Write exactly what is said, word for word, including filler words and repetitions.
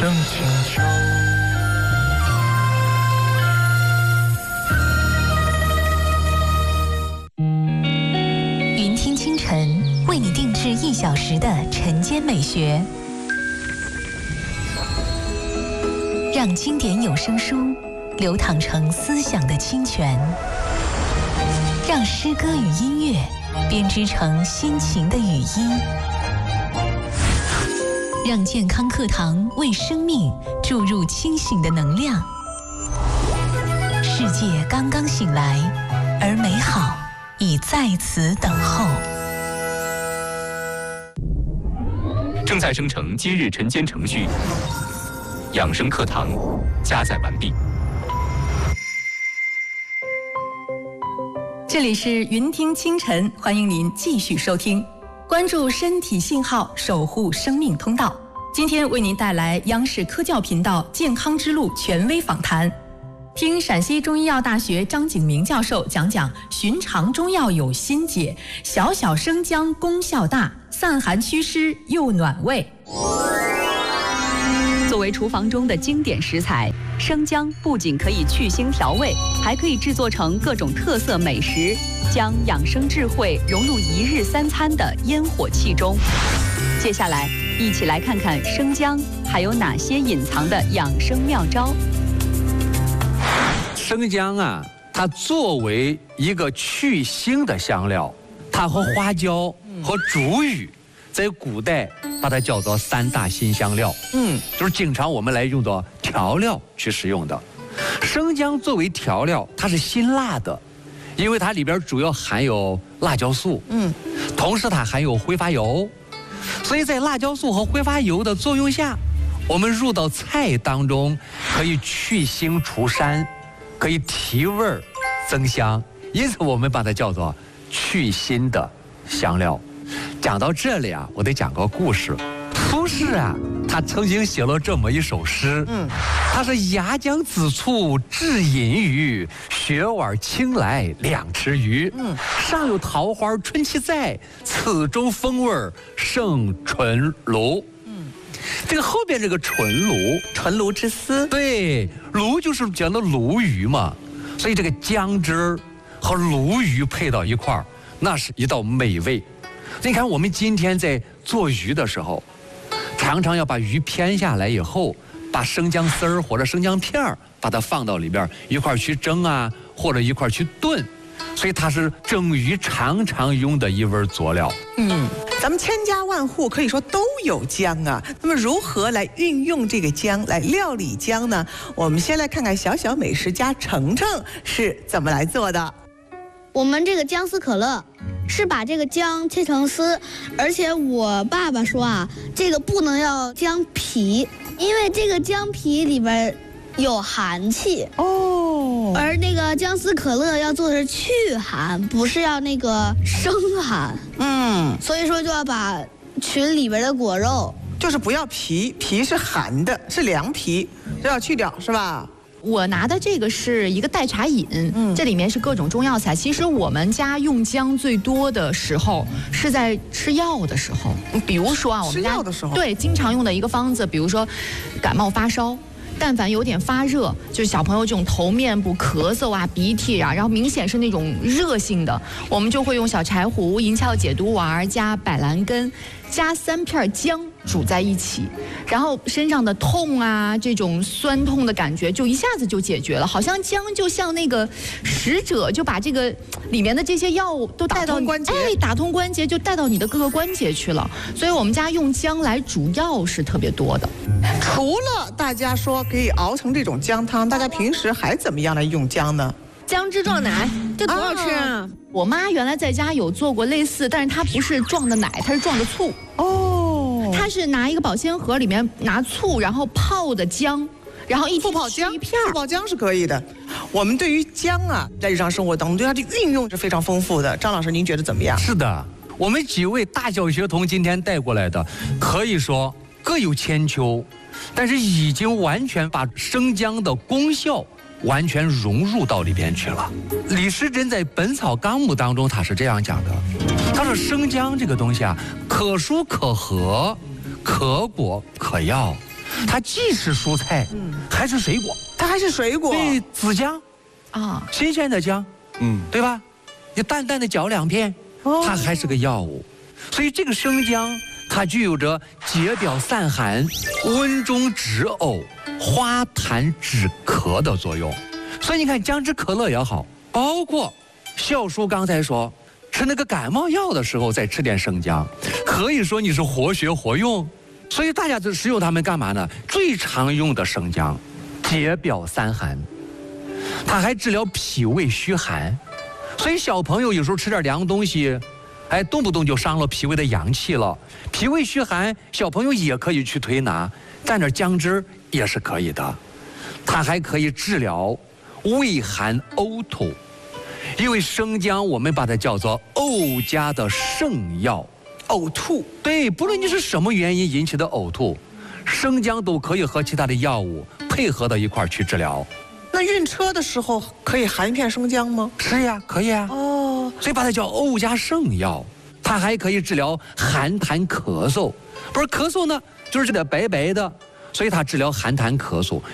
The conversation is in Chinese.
正清秋。 云听清晨为你定制一小时的晨间美学，让经典有声书流淌成思想的清泉，让诗歌与音乐编织成心情的语音，让健康课堂为生命注入清醒的能量。世界刚刚醒来，而美好已在此等候。 正在生成今日晨间程序，养生课堂加载完毕。 这里是云听清晨，欢迎您继续收听，关注身体信号，守护生命通道。今天为您带来央视科教频道健康之路权威访谈，听陕西中医药大学张景明教授讲讲寻常中药有新解，小小生姜功效大，散寒祛湿又暖胃。 作为厨房中的经典食材，生姜不仅可以去腥调味，还可以制作成各种特色美食，将养生智慧融入一日三餐的烟火气中。接下来，一起来看看生姜还有哪些隐藏的养生妙招。 生姜啊，它作为一个去腥的香料，它和花椒和竹芋在古代把它叫做三大辛香料，嗯，就是经常我们来用作调料去使用的。生姜作为调料，它是辛辣的，因为它里边主要含有辣椒素，嗯，同时它含有挥发油，所以在辣椒素和挥发油的作用下，我们入到菜当中，可以去腥除膻，可以提味儿增香，因此我们把它叫做去腥的香料。讲到这里啊，我得讲个故事。苏轼啊，他曾经写了这么一首诗，嗯，他是牙姜子醋制饮鱼，雪碗青来两池鱼，嗯，上有桃花春气在，此中风味胜醇炉。嗯，这个后边这个醇炉， 醇炉之思， 对，炉就是讲的鲈鱼嘛，所以这个姜汁儿和鲈鱼配到一块儿，那是一道美味。你看，我们今天在做鱼的时候，常常要把鱼片下来以后，把生姜丝儿或者生姜片儿，把它放到里边一块儿去蒸啊，或者一块儿去炖，所以它是蒸鱼常常用的一味佐料。 嗯，咱们千家万户可以说都有姜啊。那么如何来运用这个姜来料理姜呢？我们先来看看小小美食家程程是怎么来做的。 我们这个姜丝可乐是把这个姜切成丝，而且我爸爸说啊，这个不能要姜皮，因为这个姜皮里边有寒气哦。而那个姜丝可乐要做的是去寒，不是要那个生寒。嗯，所以说就要把群里边的果肉， 就是不要皮，皮是寒的，是凉皮，这要去掉，是吧？ 我拿的这个是一个代茶饮，嗯，这里面是各种中药材。其实我们家用姜最多的时候是在吃药的时候，比如说啊，我们家吃药的时候， 对，经常用的一个方子，比如说感冒发烧。但凡有点发热，就是小朋友这种头面部咳嗽啊、鼻涕啊，然后明显是那种热性的，我们就会用小柴胡、银翘解毒丸加百兰根，加三片姜煮在一起，然后身上的痛啊，这种酸痛的感觉就一下子就解决了，好像姜就像那个使者，就把这个里面的这些药物都带到关节， 哎，打通关节就带到你的各个关节去了。所以我们家用姜来煮药是特别多的。 除了大家说可以熬成这种姜汤，大家平时还怎么样来用姜呢？ 姜汁撞奶，这多好吃啊！ 啊我妈原来在家有做过类似，但是她不是撞的奶，她是撞的醋。哦，她是拿一个保鲜盒，里面拿醋，然后泡的姜，然后一醋泡姜， 一片醋泡姜是可以的。我们对于姜啊，在日常生活当中对它的运用是非常丰富的。张老师，您觉得怎么样？ 是的，我们几位大小学童今天带过来的，可以说各有千秋，但是已经完全把生姜的功效完全融入到里边去了。李时珍在《本草纲目》当中他是这样讲的，他说生姜这个东西啊，可蔬可和，可果可药， 它既是蔬菜，嗯，还是水果， 它还是水果。 对，紫姜，啊，新鲜的姜，嗯，对吧？你淡淡的嚼两片，哦，它还是个药物。所以这个生姜，它具有着解表散寒、温中止呕、化痰止咳的作用。所以你看姜汁可乐也好，包括小叔刚才说吃那个感冒药的时候再吃点生姜，可以说你是活学活用。所以大家就使用它们干嘛呢？最常用的生姜，解表散寒，它还治疗脾胃虚寒。所以小朋友有时候吃点凉东西，哎，动不动就伤了脾胃的阳气了。脾胃虚寒，小朋友也可以去推拿，蘸点姜汁也是可以的。它还可以治疗胃寒呕吐。因为生姜我们把它叫做呕家的圣药， 呕吐， 对，不论你是什么原因引起的呕吐，生姜都可以和其他的药物配合到一块儿去治疗。 那晕车的时候可以含一片生姜吗？ 是呀，可以啊。哦，所以把它叫呕家圣药。它还可以治疗寒痰咳嗽，不是咳嗽呢，就是这点白白的，所以它治疗寒痰咳嗽。